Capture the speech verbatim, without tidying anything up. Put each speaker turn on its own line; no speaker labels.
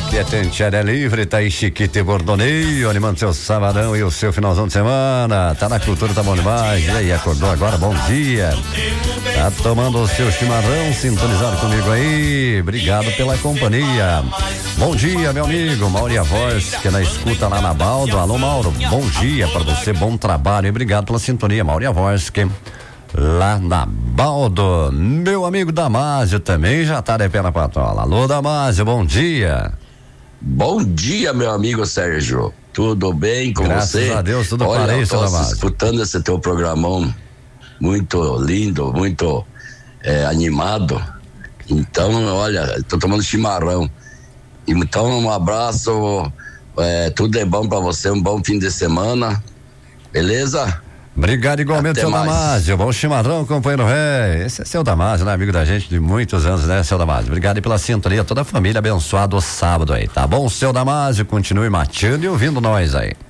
aqui é Tenteira Livre, tá aí Chiquito e Bordoneio, animando seu sabadão e o seu finalzão de semana. Tá na cultura, tá bom demais. E aí, acordou agora? Bom dia. Tá tomando o seu chimarrão, sintonizado comigo aí. Obrigado pela companhia. Bom dia, meu amigo Mauro e a voz, que é na escuta lá na Baldo. Alô, Mauro, bom dia pra você, bom trabalho e obrigado pela sintonia, Mauro e a voz, que lá na Baldo. Meu amigo Damásio também já tá de pé na patola. Alô, Damásio, bom dia.
Bom dia, meu amigo Sérgio. Tudo bem com
Graças
você?
Graças a Deus, tudo
Olha,
para isso,
eu tô
Damásio.
escutando esse teu programão muito lindo, muito é, animado. Então, olha, tô tomando chimarrão. Então, um abraço, é, tudo é bom pra você, um bom fim de semana, beleza?
Obrigado igualmente, seu Damásio. Bom chimarrão, companheiro ré. Esse é seu Damásio, né? Amigo da gente de muitos anos, né, seu Damásio? Obrigado aí pela sintonia, toda a família abençoada o sábado aí, tá bom? Seu Damásio, continue mateando e ouvindo nós aí.